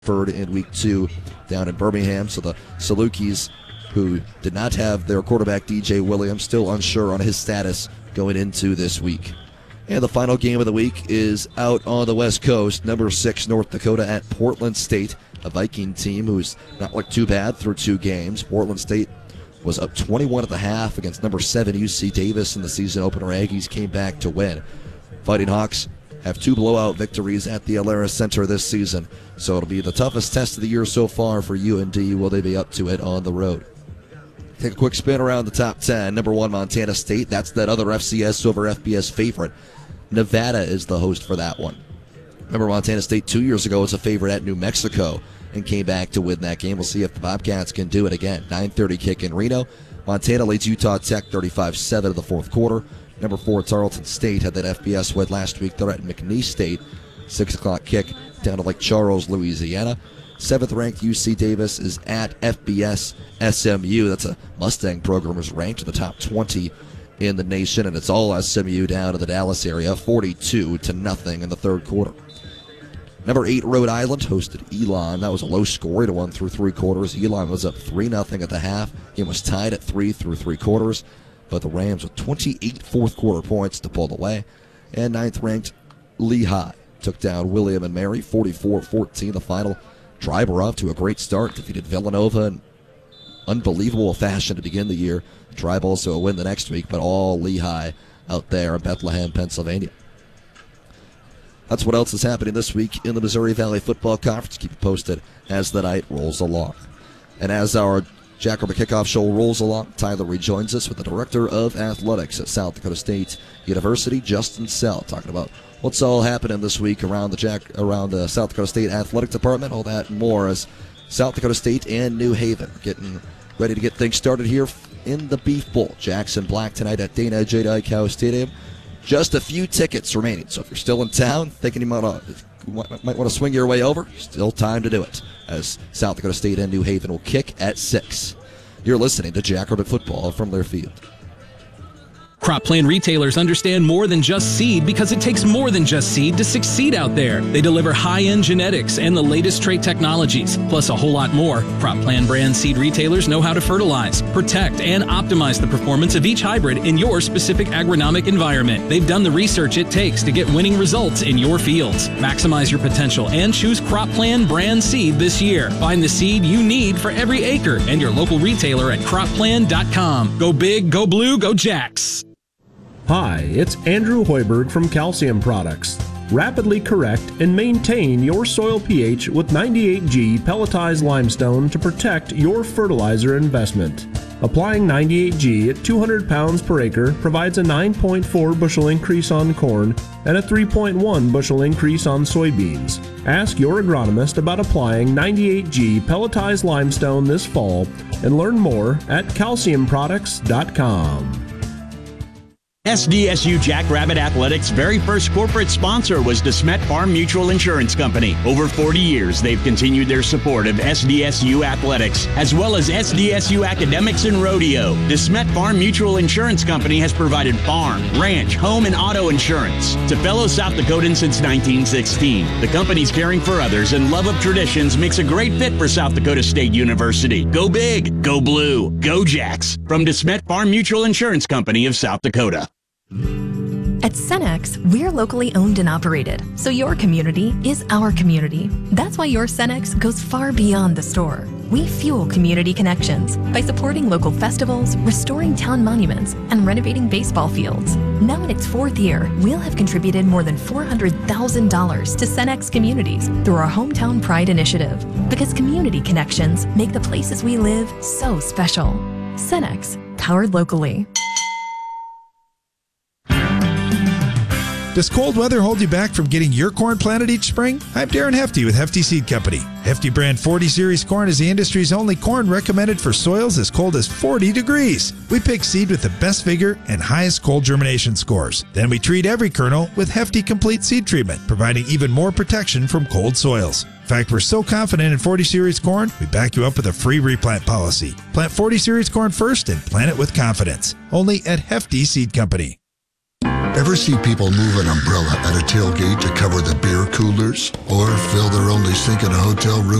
in week 2 down in Birmingham. So the Salukis, who did not have their quarterback DJ Williams, still unsure on his status going into this week. And the final game of the week is out on the West Coast. Number 6 North Dakota at Portland State, a Viking team who's not looked too bad through 2 games. Portland State was up 21 at the half against number 7 UC Davis in the season opener. Aggies came back to win. Fighting Hawks have 2 blowout victories at the Alara Center this season, so it'll be the toughest test of the year so far for UND. Will they be up to it on the road? Take a quick spin around the top 10. Number 1 Montana State. That's that other FCS over FBS favorite. Nevada is the host for that one. Remember, Montana State 2 years ago was a favorite at New Mexico and came back to win that game. We'll see if the Bobcats can do it again. 9:30 kick in Reno. Montana leads Utah Tech 35-7 in the fourth quarter. Number 4 Tarleton State had that FBS win last week. They're at McNeese State. 6 o'clock kick down to Lake Charles, Louisiana. 7th-ranked UC Davis is at FBS SMU. That's a Mustang program, is ranked in the top 20 in the nation, and it's all SMU down in the Dallas area, 42-0 in the third quarter. Number 8 Rhode Island hosted Elon. That was a low score, 8-1 through 3 quarters. Elon was up 3-0 at the half. Game was tied at 3 through 3 quarters, but the Rams with 28 fourth quarter points to pull away. And 9th-ranked Lehigh took down William and Mary, 44-14 the final. Tribe were off to a great start, defeated Villanova in unbelievable fashion to begin the year. Tribe also a win the next week, but all Lehigh out there in Bethlehem, Pennsylvania. That's what else is happening this week in the Missouri Valley Football Conference. Keep you posted as the night rolls along. And as our Jack Rubber Kickoff Show rolls along, Tyler rejoins us with the Director of Athletics at South Dakota State University, Justin Sell, talking about what's all happening this week around the South Dakota State Athletic Department. All that and more as South Dakota State and New Haven getting ready to get things started here in the Beef Bowl. Jackson Black tonight at Dana J. Dykehouse Stadium. Just a few tickets remaining, so if you're still in town, thinking you might want to swing your way over, still time to do it, as South Dakota State and New Haven will kick at 6. You're listening to Jackrabbit Football from Learfield. Croplan retailers understand more than just seed because it takes more than just seed to succeed out there. They deliver high-end genetics and the latest trait technologies, plus a whole lot more. Croplan brand seed retailers know how to fertilize, protect, and optimize the performance of each hybrid in your specific agronomic environment. They've done the research it takes to get winning results in your fields. Maximize your potential and choose Croplan brand seed this year. Find the seed you need for every acre and your local retailer at croplan.com. Go big, go blue, go Jacks. Hi, it's Andrew Hoiberg from Calcium Products. Rapidly correct and maintain your soil pH with 98G pelletized limestone to protect your fertilizer investment. Applying 98G at 200 pounds per acre provides a 9.4 bushel increase on corn and a 3.1 bushel increase on soybeans. Ask your agronomist about applying 98G pelletized limestone this fall and learn more at calciumproducts.com. SDSU Jackrabbit Athletics' very first corporate sponsor was DeSmet Farm Mutual Insurance Company. Over 40 years, they've continued their support of SDSU Athletics, as well as SDSU Academics and Rodeo. DeSmet Farm Mutual Insurance Company has provided farm, ranch, home, and auto insurance to fellow South Dakotans since 1916. The company's caring for others and love of traditions makes a great fit for South Dakota State University. Go big, go blue, go Jacks. From DeSmet Farm Mutual Insurance Company of South Dakota. At Cenex, we're locally owned and operated, so your community is our community. That's why your Cenex goes far beyond the store. We fuel community connections by supporting local festivals, restoring town monuments, and renovating baseball fields. Now in its 4th year, we'll have contributed more than $400,000 to Cenex communities through our Hometown Pride initiative, because community connections make the places we live so special. Cenex, powered locally. Does cold weather hold you back from getting your corn planted each spring? I'm Darren Hefty with Hefty Seed Company. Hefty brand 40 series corn is the industry's only corn recommended for soils as cold as 40 degrees. We pick seed with the best vigor and highest cold germination scores. Then we treat every kernel with Hefty Complete Seed Treatment, providing even more protection from cold soils. In fact, we're so confident in 40 series corn, we back you up with a free replant policy. Plant 40 series corn first and plant it with confidence. Only at Hefty Seed Company. Ever see people move an umbrella at a tailgate to cover the beer coolers? Or fill their only sink in a hotel room